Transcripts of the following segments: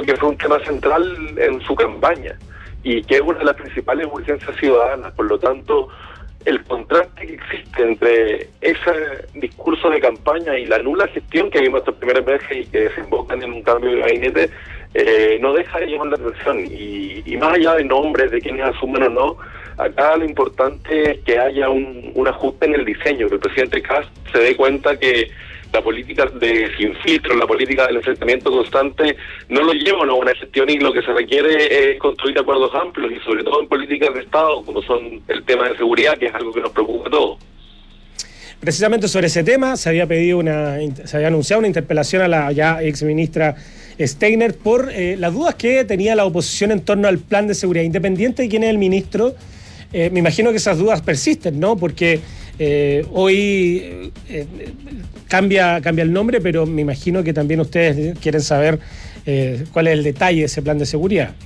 que fue un tema central en su campaña y que es una de las principales urgencias ciudadanas. Por lo tanto, el contraste que existe entre ese discurso de campaña y la nula gestión que vimos estos primeros meses y que desembocan en un cambio de gabinete, no deja de llamar la atención. Y más allá de nombres, de quienes asumen o no, acá lo importante es que haya un ajuste en el diseño, que el presidente Kast se dé cuenta que la política de sin filtro, la política del enfrentamiento constante, no lo lleva a una gestión, y lo que se requiere es construir acuerdos amplios, y sobre todo en políticas de Estado, como son el tema de seguridad, que es algo que nos preocupa a todos. Precisamente sobre ese tema se había anunciado una interpelación a la ya ex ministra Steiner por las dudas que tenía la oposición en torno al plan de seguridad. Independiente de quién es el ministro, me imagino que esas dudas persisten, ¿no? Porque hoy cambia el nombre, pero me imagino que también ustedes quieren saber cuál es el detalle de ese plan de seguridad.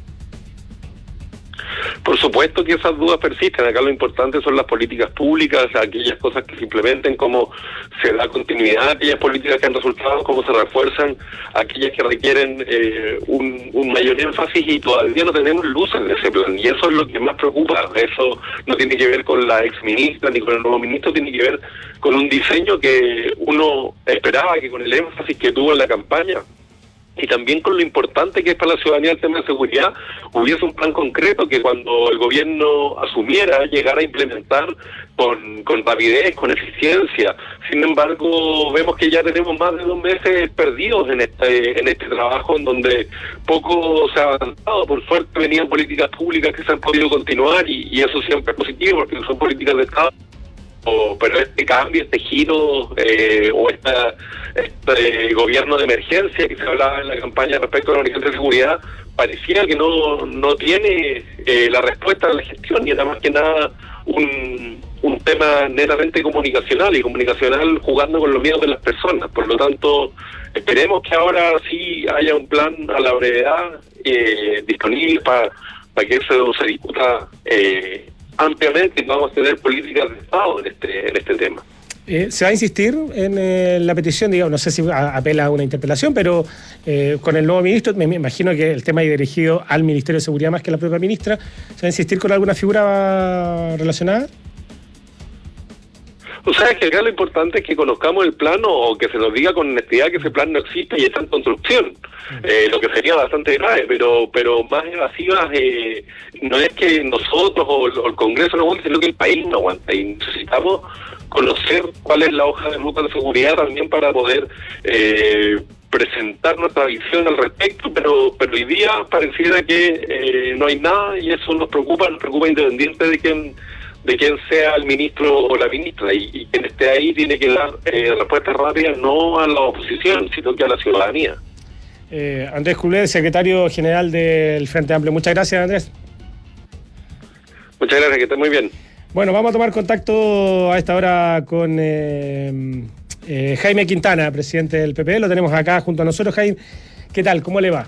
Por supuesto que esas dudas persisten. Acá lo importante son las políticas públicas, aquellas cosas que se implementen, cómo se da continuidad a aquellas políticas que han resultado, cómo se refuerzan aquellas que requieren un mayor énfasis, y todavía no tenemos luces de ese plan, y eso es lo que más preocupa. Eso no tiene que ver con la exministra ni con el nuevo ministro, tiene que ver con un diseño que uno esperaba que, con el énfasis que tuvo en la campaña, y también con lo importante que es para la ciudadanía el tema de seguridad, hubiese un plan concreto que, cuando el gobierno asumiera, llegara a implementar con rapidez, con eficiencia. Sin embargo, vemos que ya tenemos más de 2 meses perdidos en este trabajo, en donde poco se ha avanzado. Por suerte venían políticas públicas que se han podido continuar, y eso siempre es positivo, porque son políticas de Estado. Pero este cambio, este giro, o este gobierno de emergencia que se hablaba en la campaña respecto a la urgencia de seguridad, parecía que no tiene la respuesta a la gestión, y era más que nada un tema netamente comunicacional, y comunicacional jugando con los miedos de las personas. Por lo tanto, esperemos que ahora sí haya un plan a la brevedad disponible para que eso se discuta ampliamente, y vamos a tener políticas de Estado en este tema. ¿Se va a insistir en la petición? Digamos, no sé si apela a una interpelación, pero con el nuevo ministro, me imagino que el tema es dirigido al Ministerio de Seguridad más que a la propia ministra. ¿Se va a insistir con alguna figura relacionada? O sea, es que acá lo importante es que conozcamos el plan, o que se nos diga con honestidad que ese plan no existe y está en construcción, lo que sería bastante grave, pero más evasivas no es que nosotros o el Congreso no aguante, sino que el país no aguanta, y necesitamos conocer cuál es la hoja de ruta de seguridad también para poder presentar nuestra visión al respecto, pero hoy día pareciera que no hay nada, y eso nos preocupa independiente de quién sea el ministro o la ministra, y quien esté ahí tiene que dar respuestas rápidas, no a la oposición, sino que a la ciudadanía. Andrés Coulet, secretario general del Frente Amplio. Muchas gracias, Andrés. Muchas gracias, que esté muy bien. Bueno, vamos a tomar contacto a esta hora con Jaime Quintana, presidente del PP. Lo tenemos acá junto a nosotros. Jaime, ¿qué tal? ¿Cómo le va?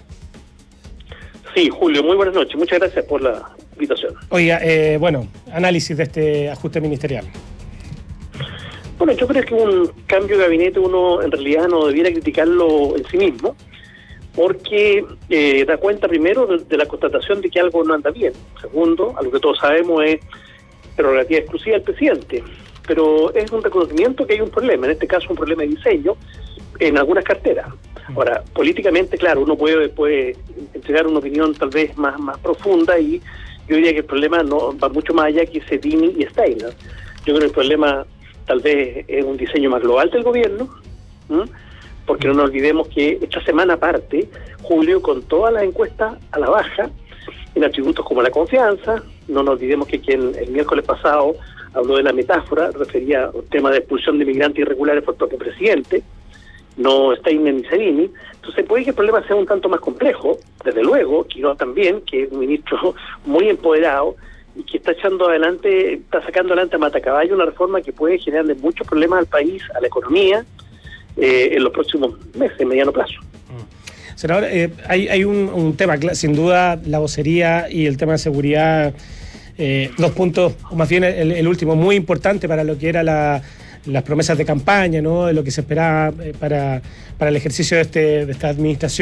Sí, Julio, muy buenas noches. Muchas gracias por la invitación. Oiga, análisis de este ajuste ministerial. Bueno, yo creo que un cambio de gabinete uno en realidad no debiera criticarlo en sí mismo, porque da cuenta primero de la constatación de que algo no anda bien. Segundo, algo que todos sabemos es prerrogativa exclusiva del presidente, pero es un reconocimiento que hay un problema, en este caso un problema de diseño en algunas carteras. Ahora, políticamente, claro, uno puede entregar una opinión tal vez más profunda, y yo diría que el problema no va mucho más allá que Cedini y Steiner. Yo creo que el problema tal vez es un diseño más global del gobierno, porque no nos olvidemos que esta semana parte, Julio, con todas las encuestas a la baja, en atributos como la confianza. No nos olvidemos que quien el miércoles pasado habló de la metáfora, refería al tema de expulsión de migrantes irregulares por el propio presidente, no Steiner ni Cedini. Entonces puede que el problema sea un tanto más complejo. Desde luego, Quiroz también, que es un ministro muy empoderado y que está sacando adelante a matacaballo una reforma que puede generarle muchos problemas al país, a la economía, en los próximos meses, en mediano plazo. Senador, hay un tema, sin duda, la vocería y el tema de seguridad, 2 puntos, o más bien el último, muy importante para lo que era las promesas de campaña, ¿no? De lo que se esperaba para el ejercicio de esta administración.